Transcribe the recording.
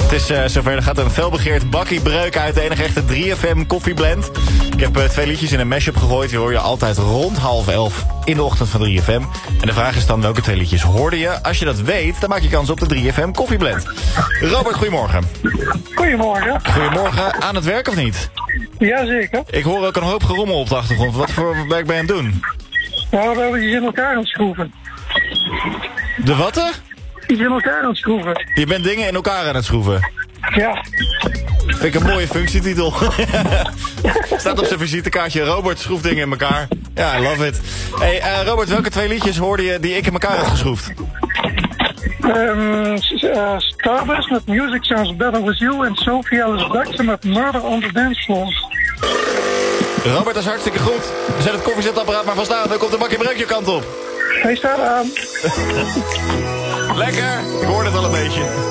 Het is zover, er gaat een felbegeerd bakkie breuk uit de enige echte 3FM koffieblend. Ik heb 2 liedjes in een mashup gegooid. Die hoor je altijd rond 10:30 in de ochtend van 3FM. En de vraag is dan, welke 2 liedjes hoorde je? Als je dat weet, dan maak je kans op de 3FM koffieblend. Robert, goedemorgen. Goedemorgen. Goedemorgen, aan het werk of niet? Jazeker. Ik hoor ook een hoop gerommel op de achtergrond. Wat voor werk ben je aan het doen? Nou, we hebben iets in elkaar aan het schroeven. De watte? Iets in elkaar aan het schroeven. Je bent dingen in elkaar aan het schroeven. Ja. Vind ik een mooie functietitel. Staat op zijn visitekaartje. Robert schroeft dingen in elkaar. Ja, I love it. Hey, Robert, welke 2 liedjes hoorde je die ik in elkaar had geschroefd? Starbus met Music Sounds Better With You en Sophie Ellis Bextor met Murder on the Dance Floor. Robert, dat is hartstikke goed. Zet het koffiezetapparaat maar vast aan. Dan komt de bakje breuk je kant op. Hij staat aan. Lekker. Ik hoorde het al een beetje.